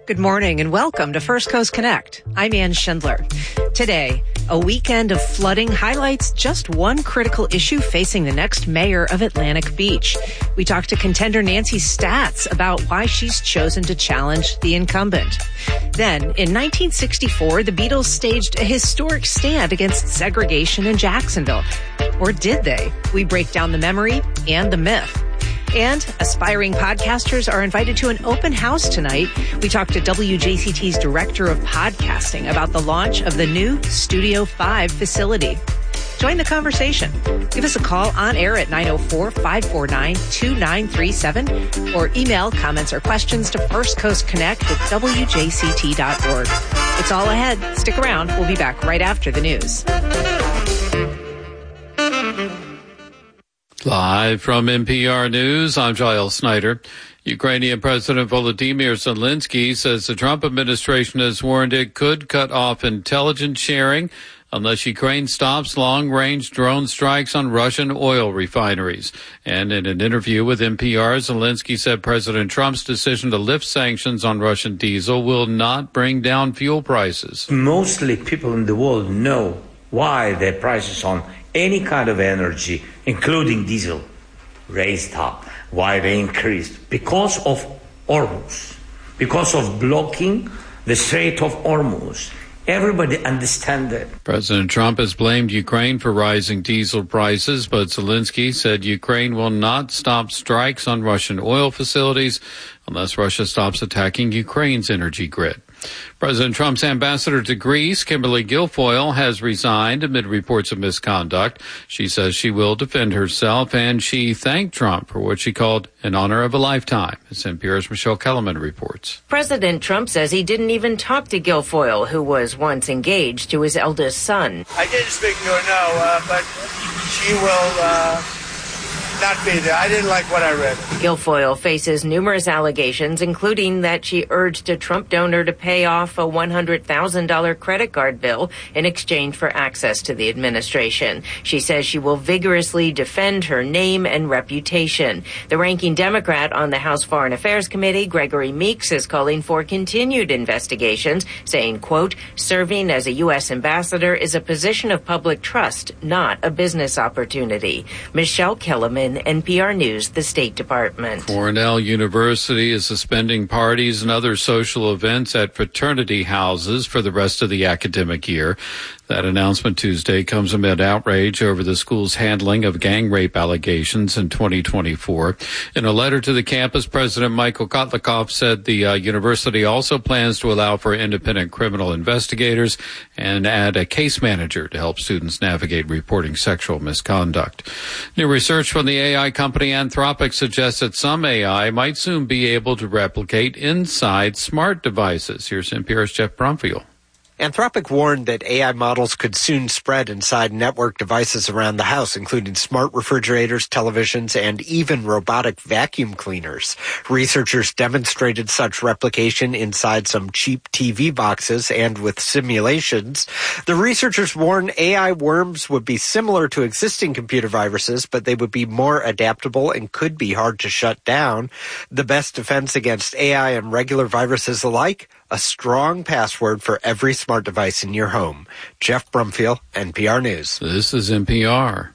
Good morning and welcome to First Coast Connect. I'm Ann Schindler. Today, a weekend of flooding highlights just one critical issue facing the next mayor of Atlantic Beach. We talked to contender Nancy Statz about why she's chosen to challenge the incumbent. Then, in 1964, the Beatles staged a historic stand against segregation in Jacksonville. Or did they? We break down the memory and the myth. And aspiring podcasters are invited to an open house tonight. We talked to WJCT's Director of Podcasting about the launch of the new Studio 5 facility. Join the conversation. Give us a call on air at 904-549-2937 or email comments or questions to firstcoastconnect@wjct.org. It's all ahead. Stick around. We'll be back right after the news. Live from NPR News, I'm Giles Snyder. Ukrainian President Volodymyr Zelensky says the Trump administration has warned it could cut off intelligence sharing unless Ukraine stops long-range drone strikes on Russian oil refineries. And in an interview with NPR, Zelensky said President Trump's decision to lift sanctions on Russian diesel will not bring down fuel prices. Mostly people in the world know why the prices on any kind of energy, including diesel, raised up, why they increased. Because of Hormuz, because of blocking the Strait of Hormuz. Everybody understands it. President Trump has blamed Ukraine for rising diesel prices, but Zelensky said Ukraine will not stop strikes on Russian oil facilities unless Russia stops attacking Ukraine's energy grid. President Trump's ambassador to Greece, Kimberly Guilfoyle, has resigned amid reports of misconduct. She says she will defend herself, and she thanked Trump for what she called an honor of a lifetime. As NPR's Michelle Kellerman reports. President Trump says he didn't even talk to Guilfoyle, who was once engaged to his eldest son. I didn't speak to her, no, but she will not be there. I didn't like what I read. Guilfoyle faces numerous allegations, including that she urged a Trump donor to pay off a $100,000 credit card bill in exchange for access to the administration. She says she will vigorously defend her name and reputation. The ranking Democrat on the House Foreign Affairs Committee, Gregory Meeks, is calling for continued investigations, saying, quote, serving as a U.S. ambassador is a position of public trust, not a business opportunity. Michelle Kellerman, NPR News, the State Department. Cornell University is suspending parties and other social events at fraternity houses for the rest of the academic year. That announcement Tuesday comes amid outrage over the school's handling of gang rape allegations in 2024. In a letter to the campus, President Michael Kotlikoff said the university also plans to allow for independent criminal investigators and add a case manager to help students navigate reporting sexual misconduct. New research from the AI company Anthropic suggests that some AI might soon be able to replicate inside smart devices. Here's NPR's Jeff Brumfield. Anthropic warned that AI models could soon spread inside network devices around the house, including smart refrigerators, televisions, and even robotic vacuum cleaners. Researchers demonstrated such replication inside some cheap TV boxes and with simulations. The researchers warn AI worms would be similar to existing computer viruses, but they would be more adaptable and could be hard to shut down. The best defense against AI and regular viruses alike? A strong password for every smart device in your home. Jeff Brumfield, NPR News. This is NPR.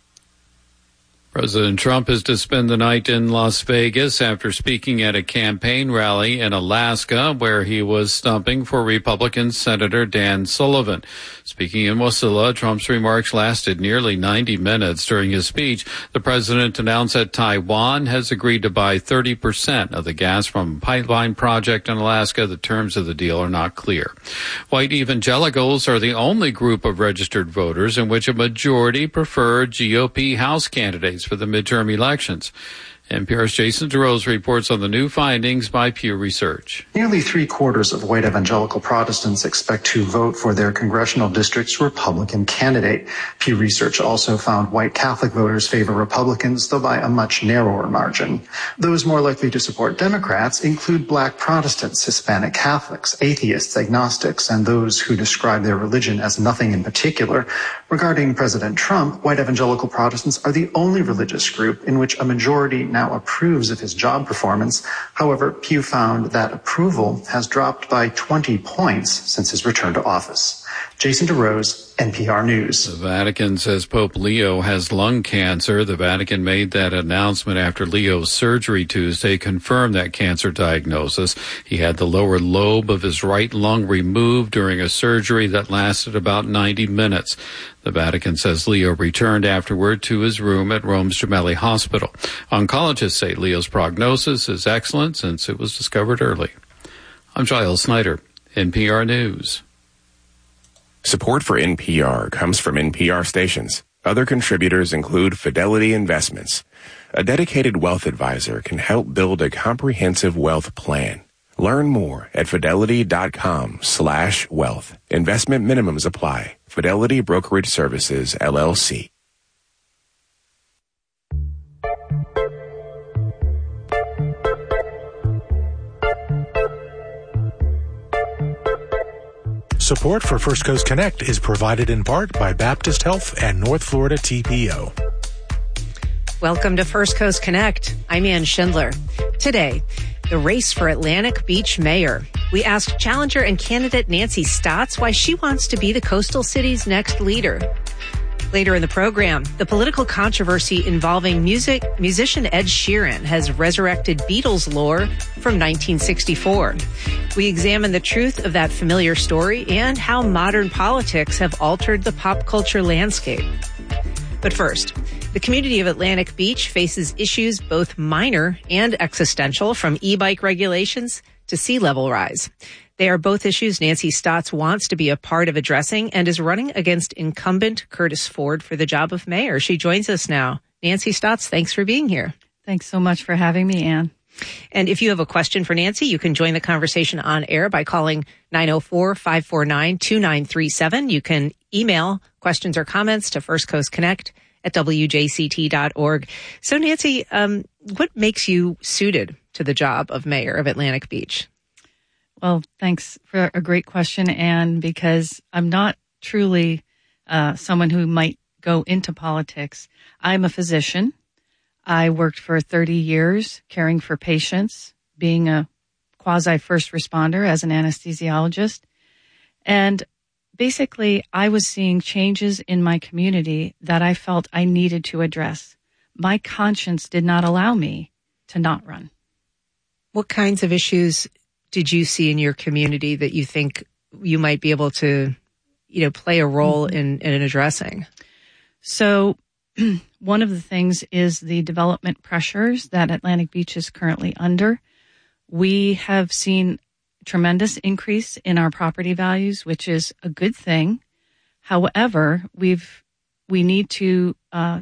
President Trump is to spend the night in Las Vegas after speaking at a campaign rally in Alaska where he was stumping for Republican Senator Dan Sullivan. Speaking in Wasilla, Trump's remarks lasted nearly 90 minutes. During his speech, the president announced that Taiwan has agreed to buy 30% of the gas from a pipeline project in Alaska. The terms of the deal are not clear. White evangelicals are the only group of registered voters in which a majority prefer GOP House candidates for the midterm elections. NPR's Jason DeRose reports on the new findings by Pew Research. Nearly 3/4 of white evangelical Protestants expect to vote for their congressional district's Republican candidate. Pew Research also found white Catholic voters favor Republicans, though by a much narrower margin. Those more likely to support Democrats include Black Protestants, Hispanic Catholics, atheists, agnostics, and those who describe their religion as nothing in particular. Regarding President Trump, white evangelical Protestants are the only religious group in which a majority now now approves of his job performance. However, Pew found that approval has dropped by 20 points since his return to office. Jason DeRose, NPR News. The Vatican says Pope Leo has lung cancer. The Vatican made that announcement after Leo's surgery Tuesday confirmed that cancer diagnosis. He had the lower lobe of his right lung removed during a surgery that lasted about 90 minutes. The Vatican says Leo returned afterward to his room at Rome's Gemelli Hospital. Oncologists say Leo's prognosis is excellent since it was discovered early. I'm Giles Snyder, NPR News. Support for NPR comes from NPR stations. Other contributors include Fidelity Investments. A dedicated wealth advisor can help build a comprehensive wealth plan. Learn more at fidelity.com/wealth. Investment minimums apply. Fidelity Brokerage Services, LLC. Support for First Coast Connect is provided in part by Baptist Health and North Florida TPO. Welcome to First Coast Connect. I'm Ann Schindler. Today, the race for Atlantic Beach mayor. We asked challenger and candidate Nancy Stotts why she wants to be the coastal city's next leader. Later in the program, the political controversy involving musician Ed Sheeran has resurrected Beatles lore from 1964. We examine the truth of that familiar story and how modern politics have altered the pop culture landscape. But first, the community of Atlantic Beach faces issues both minor and existential, from e-bike regulations to sea level rise. They are both issues Nancy Stotts wants to be a part of addressing and is running against incumbent Curtis Ford for the job of mayor. She joins us now. Nancy Stotts, thanks for being here. Thanks so much for having me, Ann. And if you have a question for Nancy, you can join the conversation on air by calling 904-549-2937. You can email questions or comments to firstcoastconnect@wjct.org. So Nancy, what makes you suited to the job of mayor of Atlantic Beach? Well, thanks for a great question, Ann, because I'm not truly someone who might go into politics. I'm a physician. I worked for 30 years caring for patients, being a quasi first responder as an anesthesiologist. And basically, I was seeing changes in my community that I felt I needed to address. My conscience did not allow me to not run. What kinds of issues did you see in your community that you think you might be able to, play a role in addressing? So one of the things is the development pressures that Atlantic Beach is currently under. We have seen tremendous increase in our property values, which is a good thing. However, we need to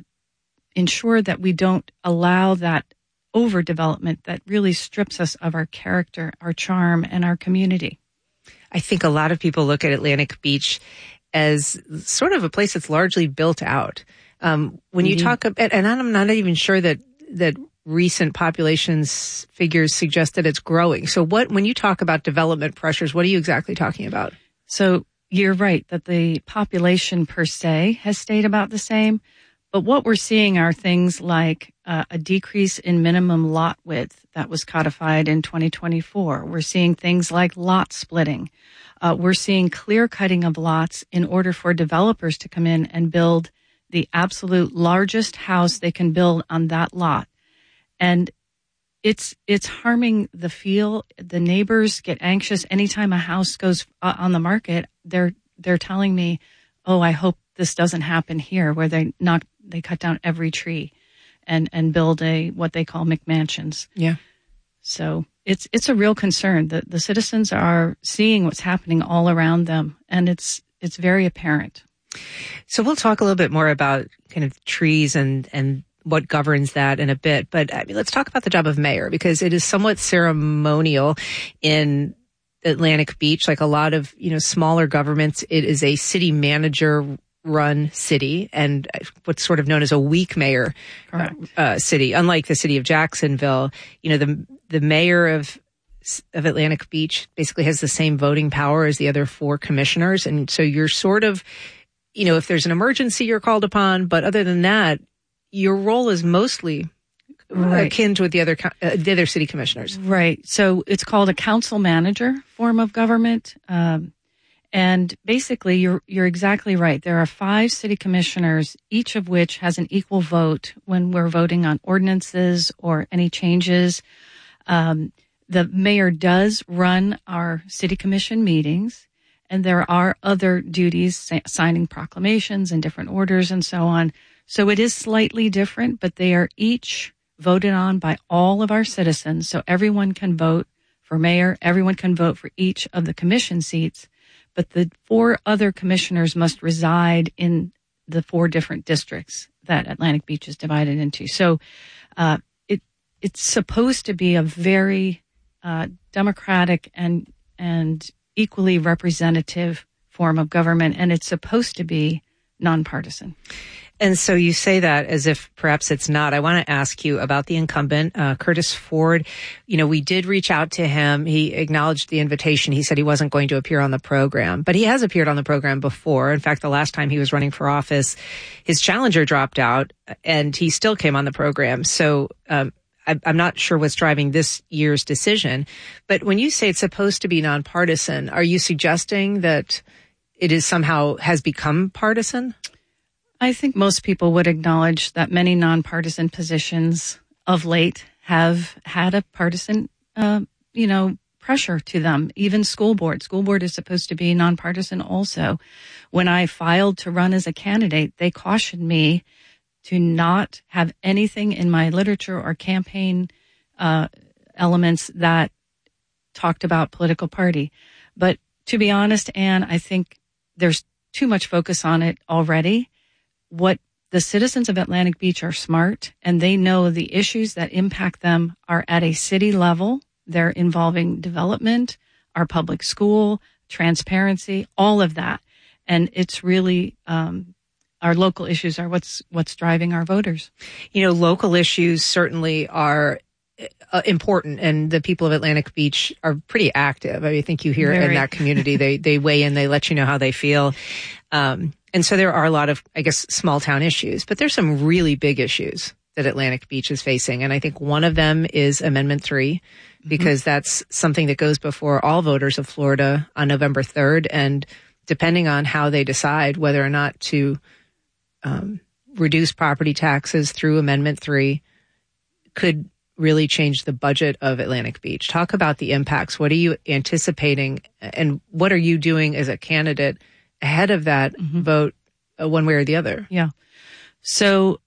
ensure that we don't allow that overdevelopment that really strips us of our character, our charm, and our community. I think a lot of people look at Atlantic Beach as sort of a place that's largely built out. When you talk about, and I'm not even sure that recent populations figures suggest that it's growing. So when you talk about development pressures, what are you exactly talking about? So you're right that the population per se has stayed about the same. But what we're seeing are things like a decrease in minimum lot width that was codified in 2024. We're seeing things like lot splitting. We're seeing clear cutting of lots in order for developers to come in and build the absolute largest house they can build on that lot. And it's harming the feel. The neighbors get anxious anytime a house goes on the market. They're telling me, "Oh, I hope this doesn't happen here," where they cut down every tree and build what they call McMansions. Yeah. So it's a real concern. The citizens are seeing what's happening all around them, and it's very apparent. So we'll talk a little bit more about kind of trees and what governs that in a bit. But let's talk about the job of mayor, because it is somewhat ceremonial in Atlantic Beach. Like a lot of, smaller governments, it is a city manager run city and what's sort of known as a weak mayor city. Unlike the city of Jacksonville, the mayor of Atlantic Beach basically has the same voting power as the other four commissioners. And so you're sort of, if there's an emergency, you're called upon. But other than that, your role is mostly akin to what the other city commissioners. Right. So it's called a council manager form of government. And basically, you're exactly right. There are 5 city commissioners, each of which has an equal vote when we're voting on ordinances or any changes. The mayor does run our city commission meetings, and there are other duties, signing proclamations and different orders and so on. So it is slightly different, but they are each voted on by all of our citizens. So everyone can vote for mayor. Everyone can vote for each of the commission seats. But the 4 other commissioners must reside in the 4 different districts that Atlantic Beach is divided into. So it's supposed to be a very democratic and equally representative form of government, and it's supposed to be nonpartisan. And so you say that as if perhaps it's not. I want to ask you about the incumbent, Curtis Ford. We did reach out to him. He acknowledged the invitation. He said he wasn't going to appear on the program, but he has appeared on the program before. In fact, the last time he was running for office, his challenger dropped out and he still came on the program. So, I'm not sure what's driving this year's decision, but when you say it's supposed to be nonpartisan, are you suggesting that it is somehow has become partisan? I think most people would acknowledge that many nonpartisan positions of late have had a partisan, pressure to them. Even school board. School board is supposed to be nonpartisan also. When I filed to run as a candidate, they cautioned me to not have anything in my literature or campaign elements that talked about political party. But to be honest, Anne, I think there's too much focus on it already. What the citizens of Atlantic Beach are smart, and they know the issues that impact them are at a city level. They're involving development, our public school, transparency, all of that. And it's really our local issues are what's driving our voters. Local issues certainly are important, and the people of Atlantic Beach are pretty active. I think you hear in that community, they weigh in, they let you know how they feel. And so there are a lot of, I guess, small town issues, but there's some really big issues that Atlantic Beach is facing. And I think one of them is Amendment 3, because that's something that goes before all voters of Florida on November 3rd. And depending on how they decide whether or not to reduce property taxes through Amendment 3 could really change the budget of Atlantic Beach. Talk about the impacts. What are you anticipating, and what are you doing as a candidate ahead of that vote, one way or the other? Yeah. So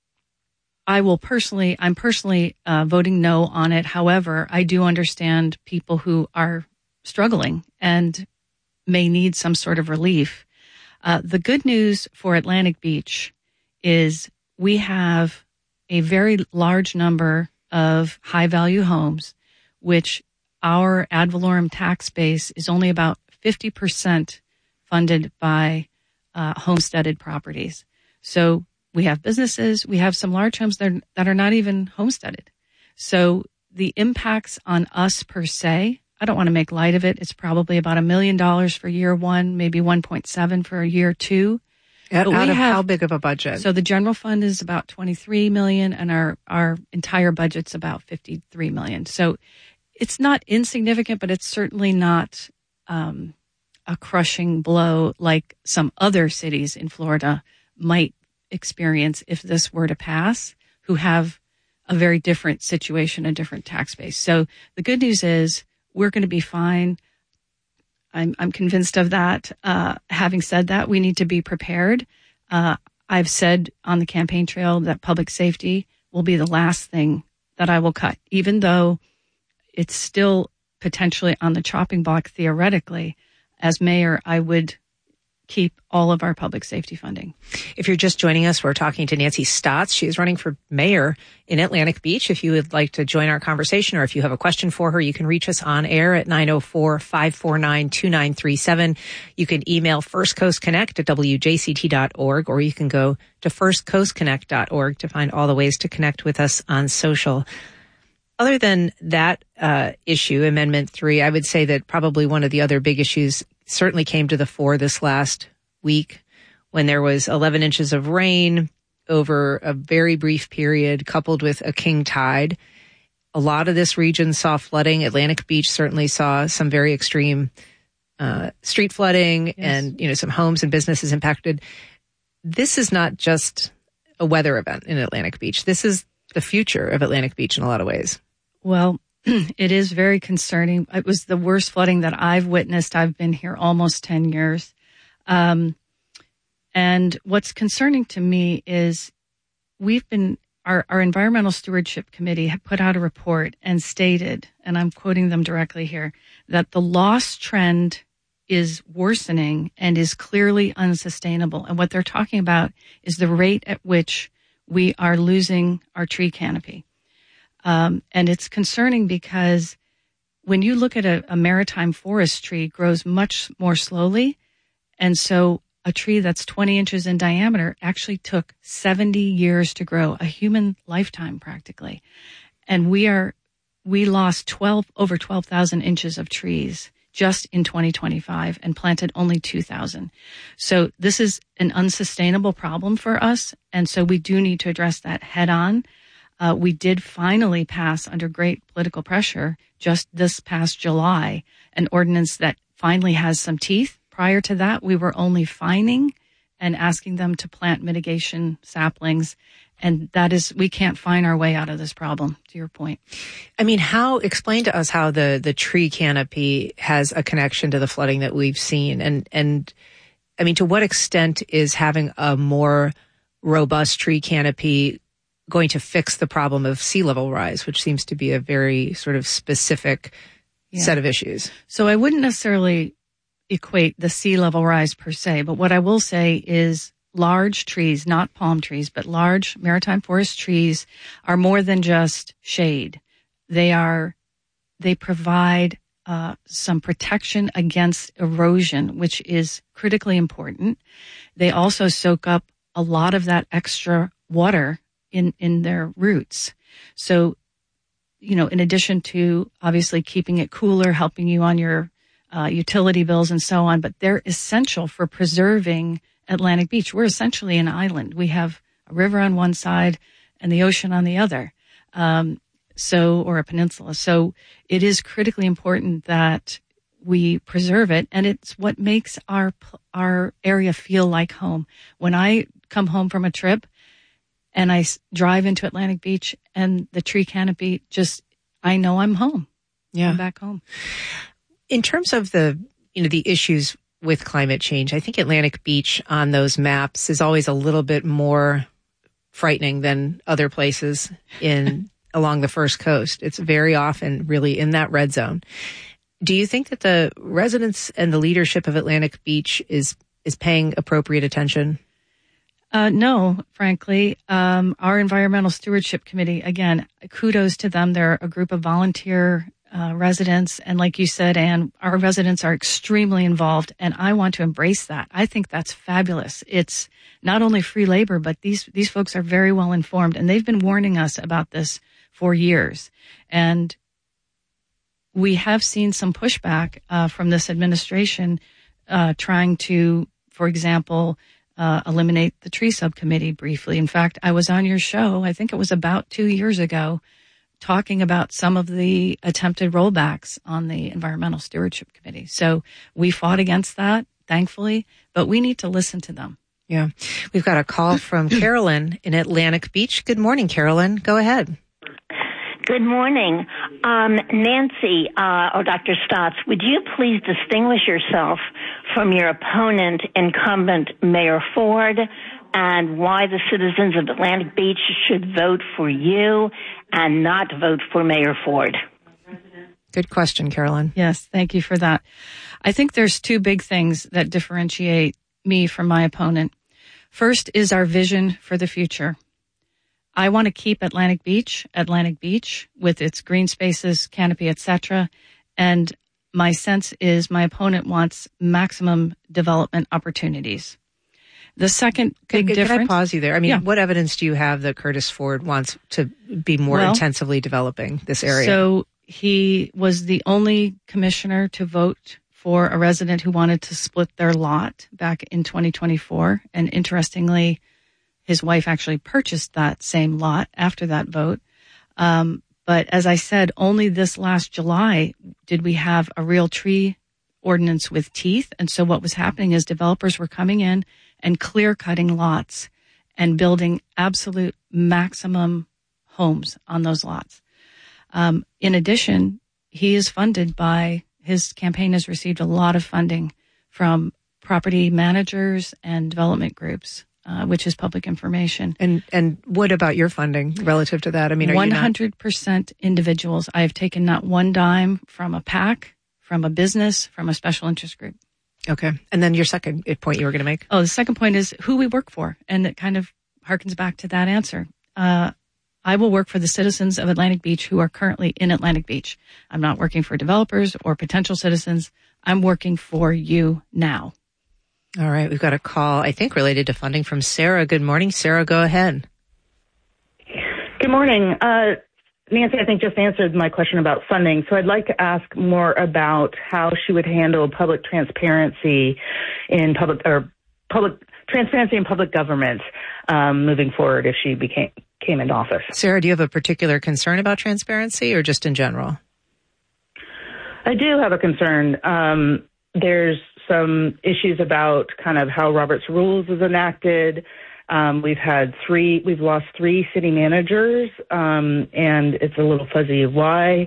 I'm personally voting no on it. However, I do understand people who are struggling and may need some sort of relief. The good news for Atlantic Beach is we have a very large number of high value homes, which our ad valorem tax base is only about 50% funded by homesteaded properties. So we have businesses, we have some large homes that are not even homesteaded. So the impacts on us per se, I don't want to make light of it. It's probably about $1 million for year 1, maybe 1.7 for year 2. Out of how big of a budget? So the general fund is about $23 million, and our entire budget's about $53 million. So it's not insignificant, but it's certainly not a crushing blow like some other cities in Florida might experience if this were to pass, who have a very different situation, a different tax base. So the good news is we're going to be fine. I'm convinced of that. Having said that, we need to be prepared. I've said on the campaign trail that public safety will be the last thing that I will cut, even though it's still potentially on the chopping block theoretically. As mayor, I would keep all of our public safety funding. If you're just joining us, we're talking to Nancy Stotts. She is running for mayor in Atlantic Beach. If you would like to join our conversation, or if you have a question for her, you can reach us on air at 904-549-2937. You can email firstcoastconnect@wjct.org, or you can go to firstcoastconnect.org to find all the ways to connect with us on social. Other than that issue, Amendment 3, I would say that probably one of the other big issues certainly came to the fore this last week when there was 11 inches of rain over a very brief period, coupled with a king tide. A lot of this region saw flooding. Atlantic Beach certainly saw some very extreme street flooding, and some homes and businesses impacted. This is not just a weather event in Atlantic Beach. This is the future of Atlantic Beach in a lot of ways. Well, it is very concerning. It was the worst flooding that I've witnessed. I've been here almost 10 years. And what's concerning to me is our Environmental Stewardship Committee had put out a report and stated, and I'm quoting them directly here, that the loss trend is worsening and is clearly unsustainable. And what they're talking about is the rate at which we are losing our tree canopy. And it's concerning because when you look at a maritime forest tree, it grows much more slowly. And so a tree that's 20 inches in diameter actually took 70 years to grow, a human lifetime practically. And we lost over 12,000 inches of trees just in 2025 and planted only 2,000. So this is an unsustainable problem for us. And so we do need to address that head on. We did finally pass, under great political pressure, just this past July, an ordinance that finally has some teeth. Prior to that, we were only fining and asking them to plant mitigation saplings. And we can't find our way out of this problem, to your point. I mean, explain to us how the tree canopy has a connection to the flooding that we've seen. And I mean, to what extent is having a more robust tree canopy going to fix the problem of sea level rise, which seems to be a very sort of specific set of issues? So I wouldn't necessarily equate the sea level rise per se, but what I will say is large trees, not palm trees, but large maritime forest trees are more than just shade. They provide some protection against erosion, which is critically important. They also soak up a lot of that extra water in their roots. So, in addition to obviously keeping it cooler, helping you on your utility bills and so on, but they're essential for preserving Atlantic Beach. We're essentially an island. We have a river on one side and the ocean on the other, or a peninsula. So it is critically important that we preserve it, and it's what makes our area feel like home. When I come home from a trip and I drive into Atlantic Beach and the tree canopy, I know I'm home. Yeah, I'm back home. In terms of the issues with climate change, I think Atlantic Beach on those maps is always a little bit more frightening than other places along the First Coast. It's very often really in that red zone. Do you think that the residents and the leadership of Atlantic Beach is paying appropriate attention? No, frankly. Our Environmental Stewardship Committee, again, kudos to them. They're a group of volunteer residents. And like you said, Anne, our residents are extremely involved, and I want to embrace that. I think that's fabulous. It's not only free labor, but these folks are very well informed, and they've been warning us about this for years. And we have seen some pushback from this administration trying to, for example, eliminate the tree subcommittee briefly. In fact, I was on your show, I think it was about 2 years ago, talking about some of the attempted rollbacks on the Environmental Stewardship Committee. So we fought against that, thankfully, but we need to listen to them. Yeah. We've got a call from Carolyn in Atlantic Beach. Good morning, Carolyn. Go ahead. Good morning. Nancy, or Dr. Stotts, would you please distinguish yourself from your opponent, incumbent Mayor Ford, and why the citizens of Atlantic Beach should vote for you and not vote for Mayor Ford? Good question, Carolyn. Yes, thank you for that. I think there's two big things that differentiate me from my opponent. First is our vision for the future. I want to keep Atlantic Beach with its green spaces, canopy, etc. And my sense is my opponent wants maximum development opportunities. The second big difference... Can I pause you there? I mean, What evidence do you have that Curtis Ford wants to be more intensively developing this area? So he was the only commissioner to vote for a resident who wanted to split their lot back in 2024. And interestingly, His wife actually purchased that same lot after that vote. But as I said, only this last July did we have a real tree ordinance with teeth. And so what was happening is developers were coming in and clear cutting lots and building absolute maximum homes on those lots. In addition, his campaign has received a lot of funding from property managers and development groups, which is public information. And what about your funding relative to that? I mean, are 100% individuals. I have taken not one dime from a PAC, from a business, from a special interest group. Okay. And then your second point you were going to make? Oh, the second point is who we work for. And it kind of harkens back to that answer. I will work for the citizens of Atlantic Beach who are currently in Atlantic Beach. I'm not working for developers or potential citizens. I'm working for you now. All right. We've got a call, I think, related to funding from Sarah. Good morning, Sarah. Go ahead. Good morning. Nancy, I think, just answered my question about funding. So I'd like to ask more about how she would handle public transparency in public government moving forward if she came into office. Sarah, do you have a particular concern about transparency or just in general? I do have a concern. There's some issues about kind of how Robert's Rules is enacted. We've lost 3 city managers, and it's a little fuzzy why.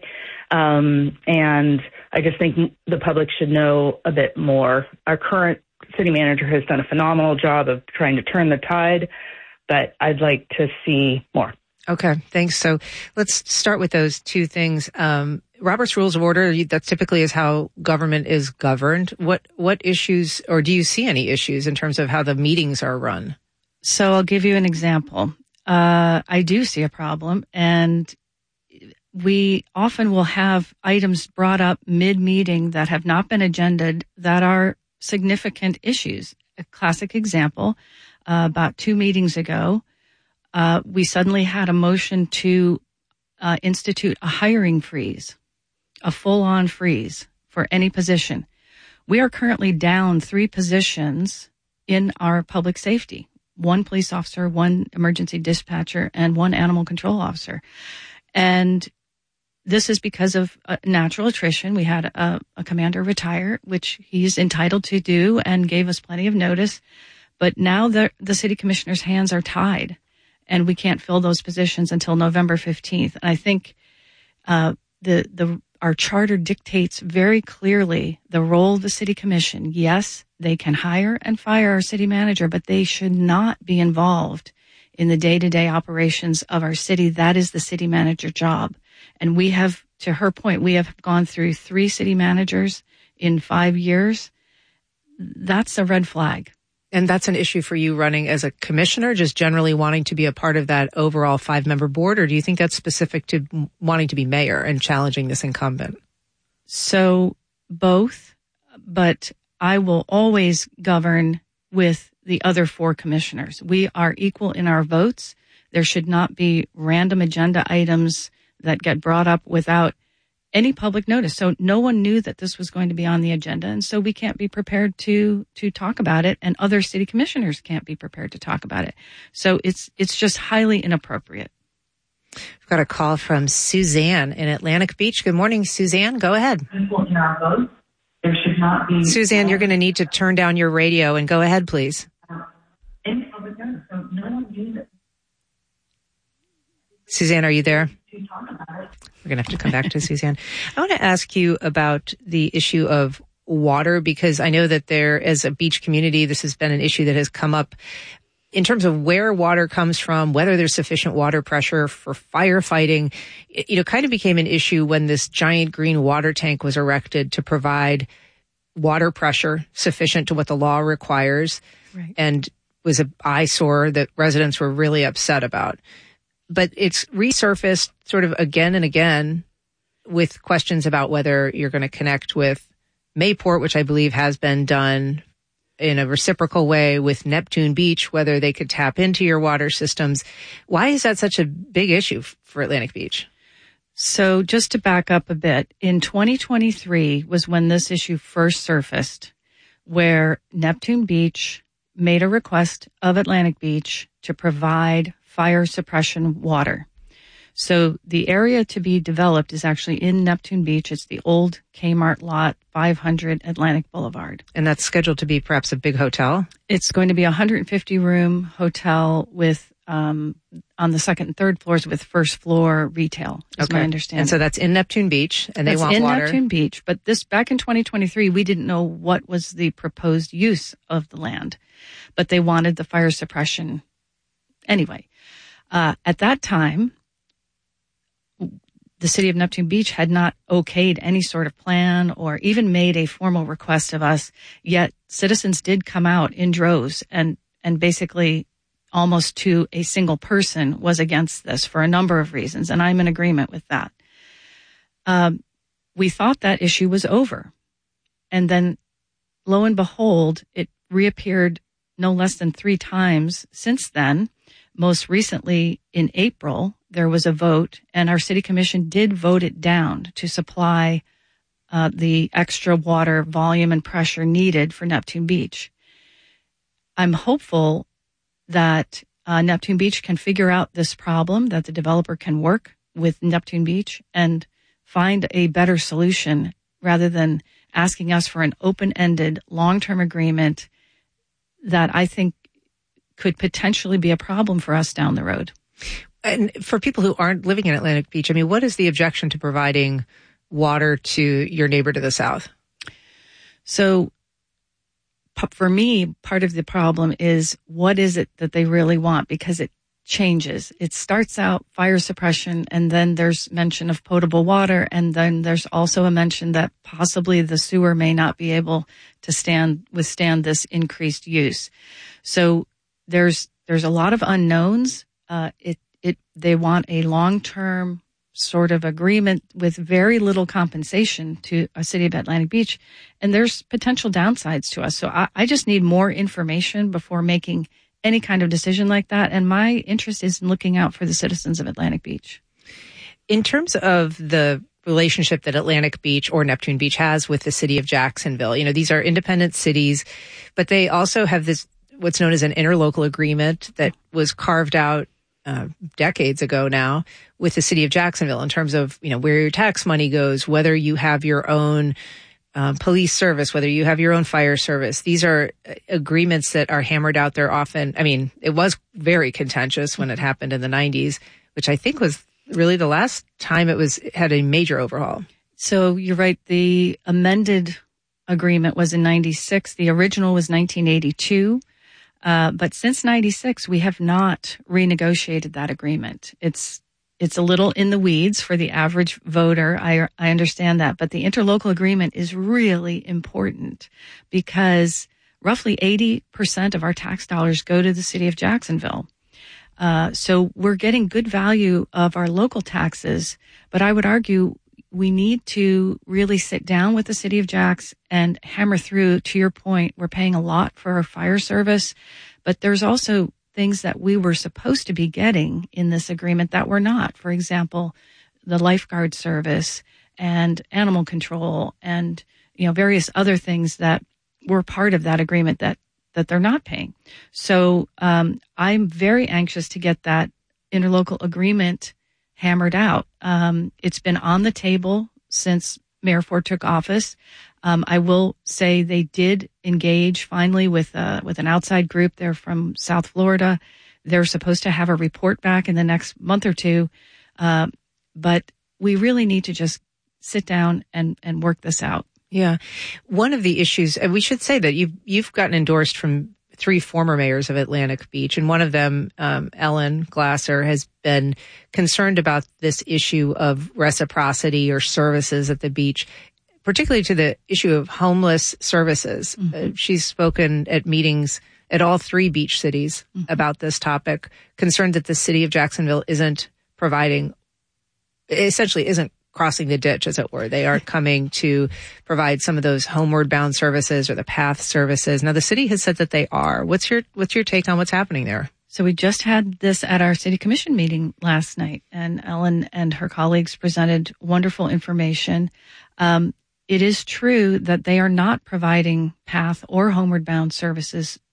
And I just think the public should know a bit more. Our current city manager has done a phenomenal job of trying to turn the tide, but I'd like to see more. Okay, thanks. So let's start with those two things. Robert's Rules of Order, that typically is how government is governed. What issues, or do you see any issues in terms of how the meetings are run? So I'll give you an example. I do see a problem, and we often will have items brought up mid-meeting that have not been agended that are significant issues. A classic example, about 2 meetings ago, we suddenly had a motion to institute a hiring freeze, a full-on freeze for any position. We are currently down 3 positions in our public safety. 1 police officer, 1 emergency dispatcher, and 1 animal control officer. And this is because of natural attrition. We had a commander retire, which he's entitled to do and gave us plenty of notice. But now the city commissioner's hands are tied, and we can't fill those positions until November 15th. And I think our charter dictates very clearly the role of the city commission. Yes, they can hire and fire our city manager, but they should not be involved in the day-to-day operations of our city. That is the city manager job. And we have, to her point, we have gone through 3 city managers in 5 years. That's a red flag. And that's an issue for you running as a commissioner, just generally wanting to be a part of that overall 5-member board? Or do you think that's specific to wanting to be mayor and challenging this incumbent? So both, but I will always govern with the other 4 commissioners. We are equal in our votes. There should not be random agenda items that get brought up without any public notice. So no one knew that this was going to be on the agenda. And so we can't be prepared to talk about it, and other city commissioners can't be prepared to talk about it. So it's just highly inappropriate. We've got a call from Suzanne in Atlantic Beach. Good morning, Suzanne. Go ahead. There should not be. Suzanne, you're going to need to turn down your radio and go ahead, please. Any public notice, so no one knew that. Suzanne, are you there? To talk about it. We're going to have to come back to Suzanne. I want to ask you about the issue of water, because I know that there, as a beach community, this has been an issue that has come up in terms of where water comes from, whether there's sufficient water pressure for firefighting. It kind of became an issue when this giant green water tank was erected to provide water pressure sufficient to what the law requires, right, and was an eyesore that residents were really upset about. But it's resurfaced sort of again and again with questions about whether you're going to connect with Mayport, which I believe has been done in a reciprocal way with Neptune Beach, whether they could tap into your water systems. Why is that such a big issue for Atlantic Beach? So just to back up a bit, in 2023 was when this issue first surfaced, where Neptune Beach made a request of Atlantic Beach to provide fire suppression water. So the area to be developed is actually in Neptune Beach. It's the old Kmart lot, 500 Atlantic Boulevard. And that's scheduled to be perhaps a big hotel? It's going to be a 150-room hotel with on the second and third floors with first floor retail, is my understanding. And so that's in Neptune Beach, and they want water? in Neptune Beach. But this, back in 2023, we didn't know what was the proposed use of the land. But they wanted the fire suppression anyway. At that time, the city of Neptune Beach had not okayed any sort of plan or even made a formal request of us, yet citizens did come out in droves and basically almost to a single person was against this for a number of reasons, and I'm in agreement with that. We thought that issue was over, and then lo and behold, it reappeared no less than 3 times since then. Most recently in April, there was a vote, and our city commission did vote it down to supply the extra water volume and pressure needed for Neptune Beach. I'm hopeful that Neptune Beach can figure out this problem, that the developer can work with Neptune Beach and find a better solution rather than asking us for an open-ended, long-term agreement that I think could potentially be a problem for us down the road. And for people who aren't living in Atlantic Beach, I mean, what is the objection to providing water to your neighbor to the south? So for me, part of the problem is what is it that they really want? Because it changes. It starts out fire suppression, and then there's mention of potable water, and then there's also a mention that possibly the sewer may not be able to withstand this increased use. So there's a lot of unknowns. They want a long-term sort of agreement with very little compensation to a city of Atlantic Beach, and there's potential downsides to us. So I just need more information before making any kind of decision like that, and my interest is in looking out for the citizens of Atlantic Beach. In terms of the relationship that Atlantic Beach or Neptune Beach has with the city of Jacksonville, you know, these are independent cities, but they also have this what's known as an interlocal agreement that was carved out decades ago now with the city of Jacksonville in terms of, you know, where your tax money goes, whether you have your own police service, whether you have your own fire service. These are agreements that are hammered out there often. I mean, it was very contentious when it happened in the 90s, which I think was really the last time it had a major overhaul. So you're right. The amended agreement was in 96. The original was 1982. But since 96, we have not renegotiated that agreement. It's a little in the weeds for the average voter. I understand that. But the interlocal agreement is really important because roughly 80% of our tax dollars go to the city of Jacksonville. So we're getting good value of our local taxes. But I would argue we need to really sit down with the city of Jax and hammer through. To your point, we're paying a lot for our fire service, but there's also things that we were supposed to be getting in this agreement that we're not. For example, the lifeguard service and animal control and, you know, various other things that were part of that agreement that they're not paying. So I'm very anxious to get that interlocal agreement hammered out. It's been on the table since Mayor Ford took office. I will say they did engage finally with an outside group. They're from South Florida. They're supposed to have a report back in the next month or two. But we really need to just sit down and work this out. Yeah. One of the issues, and we should say that you've gotten endorsed from 3 former mayors of Atlantic Beach, and one of them, Ellen Glasser, has been concerned about this issue of reciprocity or services at the beach, particularly to the issue of homeless services. Mm-hmm. She's spoken at meetings at all 3 beach cities about this topic, concerned that the city of Jacksonville isn't crossing the ditch, as it were. They are coming to provide some of those homeward bound services or the PATH services. Now, the city has said that they are. What's your take on what's happening there? So we just had this at our city commission meeting last night, and Ellen and her colleagues presented wonderful information. It is true that they are not providing PATH or homeward bound services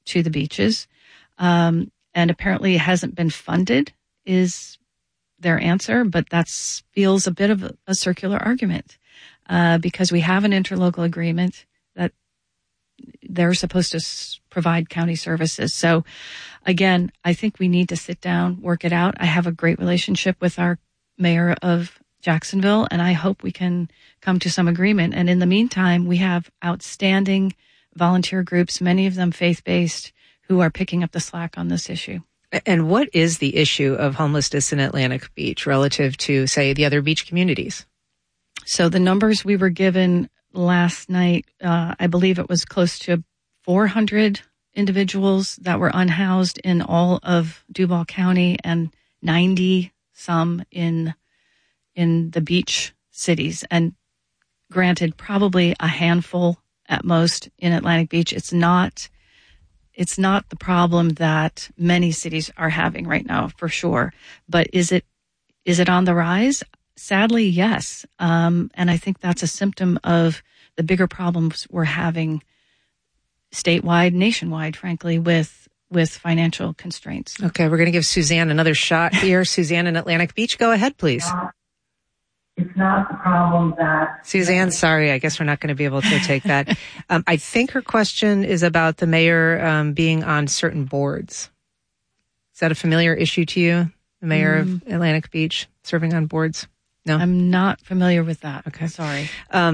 to the beaches. And apparently it hasn't been funded is their answer, but that feels a bit of a circular argument because we have an interlocal agreement that they're supposed to provide county services. So again, I think we need to sit down, work it out. I have a great relationship with our mayor of Jacksonville, and I hope we can come to some agreement. And in the meantime, we have outstanding volunteer groups, many of them faith-based, who are picking up the slack on this issue. And what is the issue of homelessness in Atlantic Beach relative to, say, the other beach communities? So the numbers we were given last night, I believe it was close to 400 individuals that were unhoused in all of Duval County and 90 some in the beach cities. And granted, probably a handful at most in Atlantic Beach. It's not the problem that many cities are having right now, for sure. But is it on the rise? Sadly, yes. And I think that's a symptom of the bigger problems we're having statewide, nationwide, frankly, with financial constraints. Okay, we're going to give Suzanne another shot here. Suzanne in Atlantic Beach, go ahead, please. It's not the problem that... Suzanne, sorry, I guess we're not going to be able to take that. I think her question is about the mayor being on certain boards. Is that a familiar issue to you, the mayor of Atlantic Beach, serving on boards? No? I'm not familiar with that. Okay. Sorry.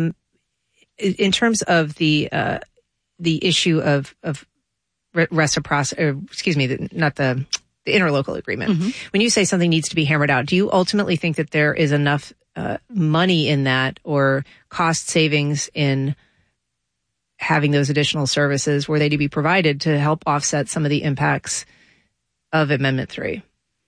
In terms of the issue of reciprocity, or excuse me, not the interlocal agreement. Mm-hmm. When you say something needs to be hammered out, do you ultimately think that there is enough money in that or cost savings in having those additional services were they to be provided to help offset some of the impacts of Amendment 3?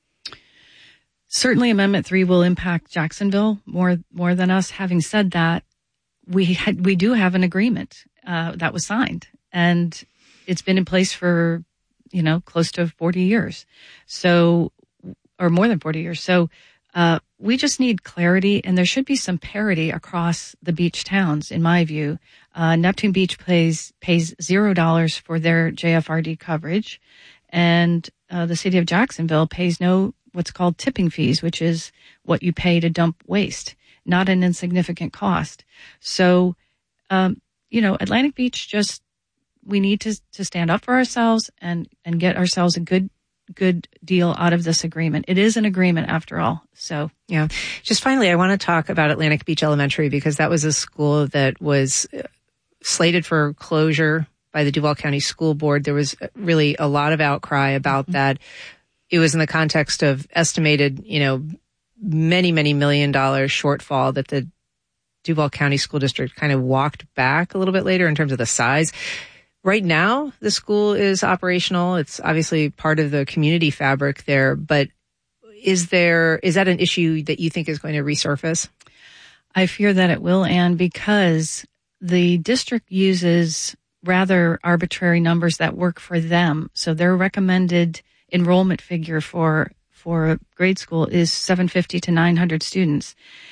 Certainly Amendment 3 will impact Jacksonville more than us. Having said that, we do have an agreement that was signed, and it's been in place for, close to 40 years. So, or more than 40 years. So, we just need clarity, and there should be some parity across the beach towns, in my view. Neptune Beach pays $0 for their JFRD coverage, and the city of Jacksonville pays what's called tipping fees, which is what you pay to dump waste, not an insignificant cost. So, Atlantic Beach we need to stand up for ourselves and get ourselves a good deal out of this agreement. It is an agreement after all. So, yeah. Just finally, I want to talk about Atlantic Beach Elementary because that was a school that was slated for closure by the Duval County School Board. There was really a lot of outcry about that. It was in the context of estimated, many, many $1 million shortfall that the Duval County School District kind of walked back a little bit later in terms of the size. Right now, the school is operational. It's obviously part of the community fabric there, but is that an issue that you think is going to resurface? I fear that it will, Anne, because the district uses rather arbitrary numbers that work for them. So their recommended enrollment figure for grade school is 750 to 900 students.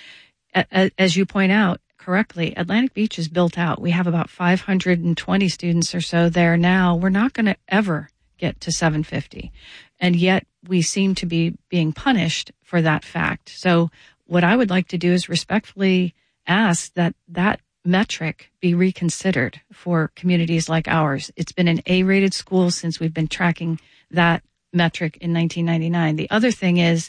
As you point out correctly, Atlantic Beach is built out. We have about 520 students or so there now. We're not going to ever get to 750. And yet we seem to be being punished for that fact. So what I would like to do is respectfully ask that metric be reconsidered for communities like ours. It's been an A-rated school since we've been tracking that metric in 1999. The other thing is,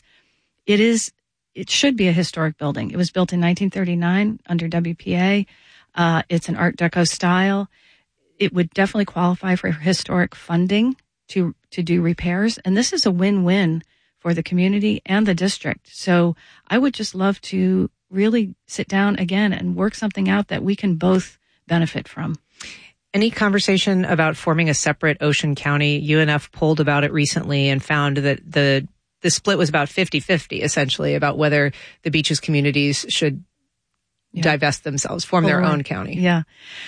it should be a historic building. It was built in 1939 under WPA. It's an Art Deco style. It would definitely qualify for historic funding to do repairs. And this is a win-win for the community and the district. So I would just love to really sit down again and work something out that we can both benefit from. Any conversation about forming a separate Ocean County? UNF polled about it recently and found that the split was about 50-50, essentially, about whether the beaches communities should divest themselves, form their own county. Yeah.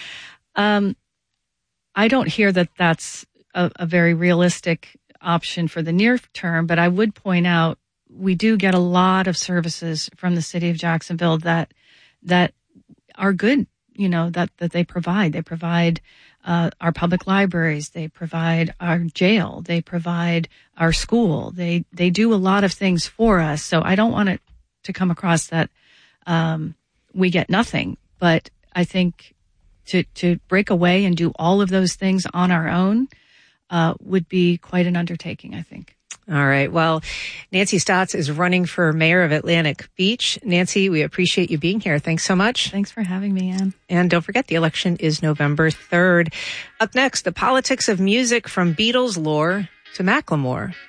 I don't hear that that's a very realistic option for the near term, but I would point out we do get a lot of services from the city of Jacksonville that are good. that they provide. They provide our public libraries. They provide our jail. They provide our school. They do a lot of things for us. So I don't want it to come across that we get nothing. But I think to break away and do all of those things on our own would be quite an undertaking, I think. All right. Well, Nancy Stotts is running for mayor of Atlantic Beach. Nancy, we appreciate you being here. Thanks so much. Thanks for having me, Ann. And don't forget, the election is November 3rd. Up next, the politics of music from Beatles lore to Macklemore.